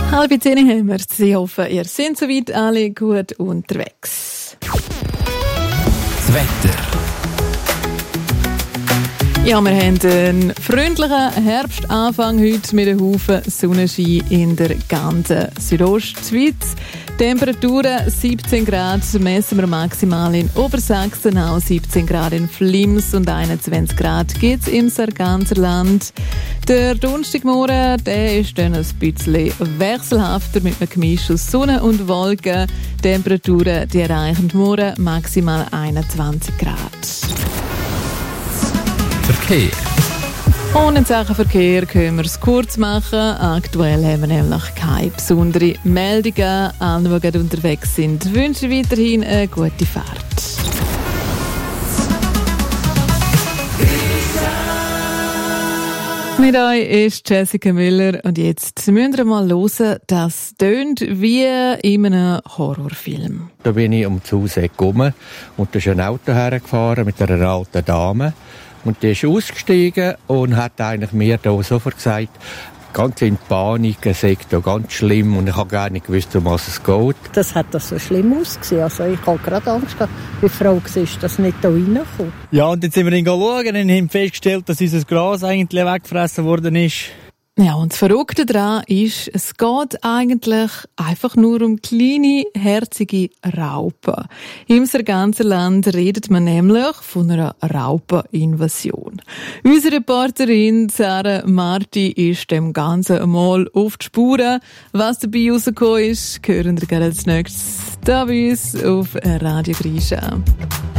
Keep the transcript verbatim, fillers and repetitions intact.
Halb zehn haben wir. Ich hoffe, ihr seid soweit alle gut unterwegs. Das Wetter. Ja, wir haben einen freundlichen Herbstanfang heute mit einem Haufen Sonnenschein in der ganzen Südostschweiz. Temperaturen siebzehn Grad messen wir maximal in Obersachsen, auch siebzehn Grad in Flims und einundzwanzig Grad gibt es im Sarganserland. Der Donnerstagmorgen, der ist dann ein bisschen wechselhafter mit einem Gemisch aus Sonne und Wolken. Temperaturen, die erreichen morgen maximal einundzwanzig Grad. Verkehr. Und in Sachen Verkehr können wir es kurz machen. Aktuell haben wir nämlich keine besonderen Meldungen. Allen, die gerade unterwegs sind, wünschen weiterhin eine gute Fahrt. Mit euch ist Jessica Müller und jetzt müsst ihr mal hören, das tönt wie in einem Horrorfilm. Da bin ich um das Haus herum und da ist ein Auto hergefahren mit einer alten Dame. Und die ist ausgestiegen und hat eigentlich mir da sofort gesagt, ganz in Panik, es sei da ganz schlimm und ich habe gar nicht gewusst, um was es geht. Das hat das so schlimm ausgesehen. Also ich habe gerade Angst gehabt, wie die Frau war, dass nicht da reinkommt. Ja, und jetzt sind wir schauen und haben festgestellt, dass unser Gras eigentlich weggefressen worden ist. Ja, und das Verrückte daran ist, es geht eigentlich einfach nur um kleine, herzige Raupen. Im Sarganserland redet man nämlich von einer Raupeninvasion. Unsere Reporterin Sarah Marti ist dem Ganzen einmal auf die Spuren. Was dabei rausgekommen ist, hören wir gerade als nächstes da bei uns auf Radio Grisha.